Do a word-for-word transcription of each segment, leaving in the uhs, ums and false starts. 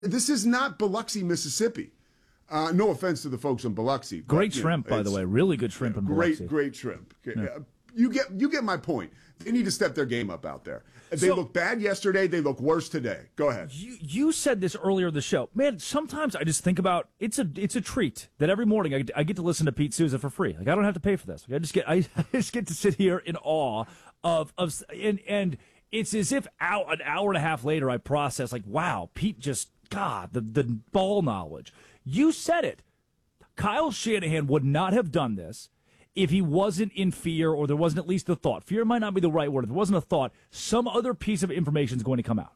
This is not Biloxi, Mississippi. Uh, no offense to the folks in Biloxi. Great but, shrimp, know, by the way. Really good shrimp in great, Biloxi. Great shrimp. Yeah. Uh, You get you get my point. They need to step their game up out there. They So- look bad yesterday. They look worse today. Go ahead. You you said this earlier in the show, man. Sometimes I just think about it's a it's a treat that every morning I, I get to listen to Pete Souza for free. Like I don't have to pay for this. Like, I just get I, I just get to sit here in awe of of and and it's as if out an hour and a half later I process like, wow, Pete just God the the ball knowledge. You said it. Kyle Shanahan would not have done this if he wasn't in fear, or there wasn't at least a thought. Fear might not be the right word. If there wasn't a thought, some other piece of information is going to come out.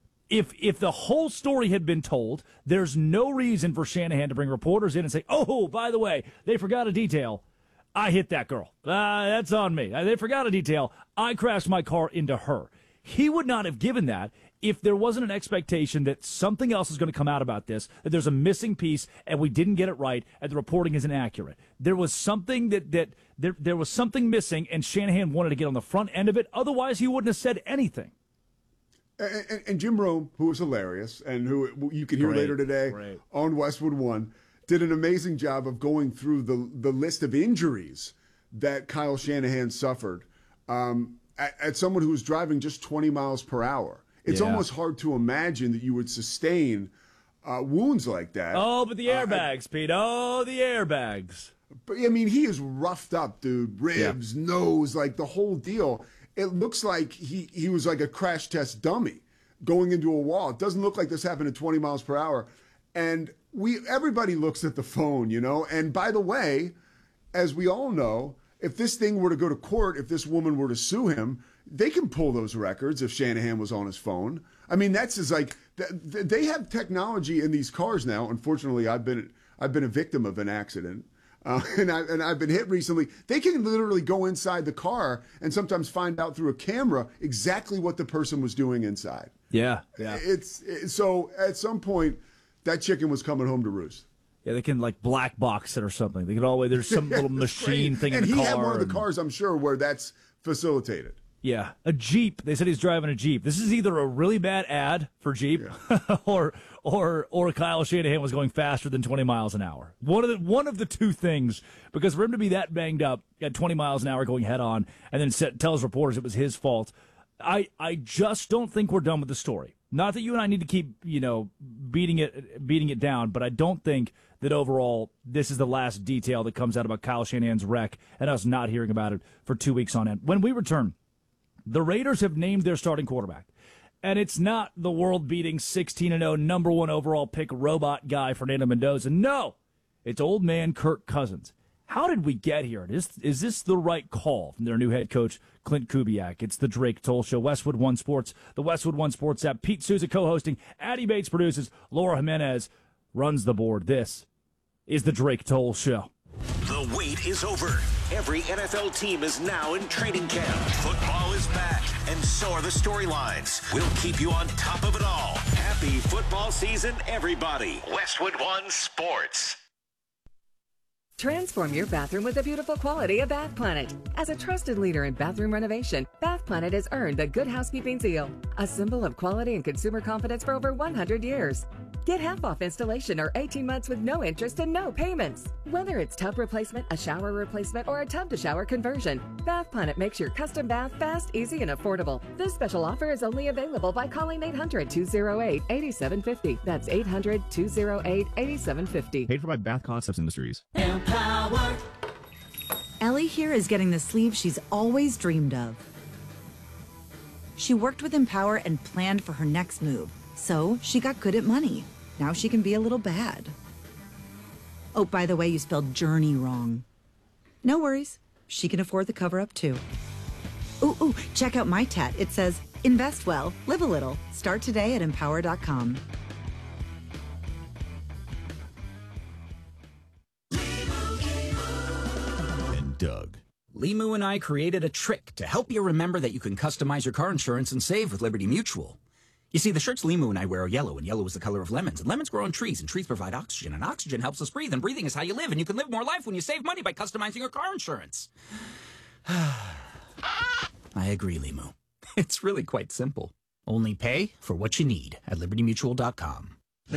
If if the whole story had been told, there's no reason for Shanahan to bring reporters in and say, oh, by the way, they forgot a detail. I hit that girl. Uh, that's on me. They forgot a detail. I crashed my car into her. He would not have given that if there wasn't an expectation that something else is going to come out about this, that there's a missing piece and we didn't get it right and the reporting isn't accurate. There was something that, that there, there was something missing, and Shanahan wanted to get on the front end of it. Otherwise, he wouldn't have said anything. And, and, and Jim Rome, who was hilarious and who you can hear Great, later today great. on Westwood One, did an amazing job of going through the, the list of injuries that Kyle Shanahan suffered um, at, at someone who was driving just twenty miles per hour. It's Yeah. almost hard to imagine that you would sustain uh, wounds like that. Oh, but the airbags, uh, Pete. Oh, the airbags. But I mean, he is roughed up, dude. Ribs, yeah. nose, like the whole deal. It looks like he, he was like a crash test dummy going into a wall. It doesn't look like this happened at twenty miles per hour. And we everybody looks at the phone, you know. And by the way, as we all know, if this thing were to go to court, if this woman were to sue him, they can pull those records if Shanahan was on his phone. I mean, that's just like they have technology in these cars now. Unfortunately, I've been I've been a victim of an accident, uh, and I and I've been hit recently. They can literally go inside the car and sometimes find out through a camera exactly what the person was doing inside. Yeah, yeah. It's, it's so at some point that chicken was coming home to roost. Yeah, they can like black box it or something. They can always there's some little machine great. thing and in the car. And he had one of and, the cars, I'm sure, where that's facilitated. Yeah, a Jeep. They said he's driving a Jeep. This is either a really bad ad for Jeep, yeah. or or or Kyle Shanahan was going faster than twenty miles an hour. One of the one of the two things. Because for him to be that banged up at twenty miles an hour going head on, and then set, tells reporters it was his fault, I I just don't think we're done with the story. Not that you and I need to keep, you know, beating it beating it down, but I don't think that overall this is the last detail that comes out about Kyle Shanahan's wreck and us not hearing about it for two weeks on end. When we return, the Raiders have named their starting quarterback, and it's not the world-beating sixteen and oh number one overall pick robot guy Fernando Mendoza. No, it's old man Kirk Cousins. How did we get here? Is, is this the right call from their new head coach, Clint Kubiak? It's the Drake Toll Show, Westwood One Sports, the Westwood One Sports app. Pete Souza co-hosting, Addy Bates produces, Laura Jimenez runs the board. This is the Drake Toll Show. The wait is over. Every N F L team is now in training camp. Football is back, and so are the storylines. We'll keep you on top of it all. Happy football season, everybody. Westwood One Sports. Transform your bathroom with the beautiful quality of Bath Planet. As a trusted leader in bathroom renovation, Bath Planet has earned the Good Housekeeping seal, a symbol of quality and consumer confidence for over one hundred years. Get half off installation or eighteen months with no interest and no payments. Whether it's tub replacement, a shower replacement, or a tub-to-shower conversion, Bath Planet makes your custom bath fast, easy, and affordable. This special offer is only available by calling eight hundred, two oh eight, eight seven five oh. That's eight hundred, two oh eight, eight seven five oh. Paid for by Bath Concepts Industries. Empower. Ellie here is getting the sleeve she's always dreamed of. She worked with Empower and planned for her next move, so she got good at money. Now she can be a little bad. Oh, by the way, you spelled journey wrong. No worries. She can afford the cover-up, too. Ooh, ooh, check out my tat. It says, invest well, live a little. Start today at empower dot com. And Doug. Limu and I created a trick to help you remember that you can customize your car insurance and save with Liberty Mutual. You see, the shirts Limu and I wear are yellow, and yellow is the color of lemons. And lemons grow on trees, and trees provide oxygen, and oxygen helps us breathe, and breathing is how you live, and you can live more life when you save money by customizing your car insurance. I agree, Limu. It's really quite simple. Only pay for what you need at liberty mutual dot com.